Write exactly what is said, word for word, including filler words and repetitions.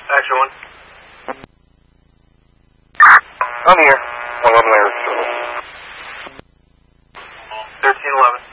Action one. I'm here. eleven Air Shuttle. thirteen eleven.